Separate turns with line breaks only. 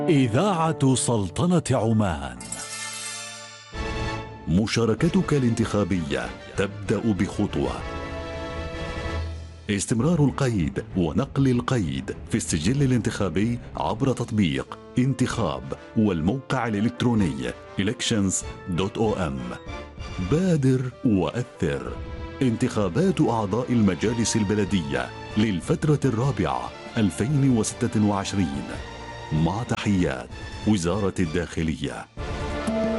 إذاعة سلطنة عمان.
مشاركتك الانتخابية تبدأ بخطوة. استمرار القيد ونقل القيد في السجل الانتخابي عبر تطبيق انتخاب والموقع الإلكتروني elections.om. بادر وأثر. انتخابات أعضاء المجالس البلدية للفترة الرابعة 2026. مع تحيات وزارة الداخلية.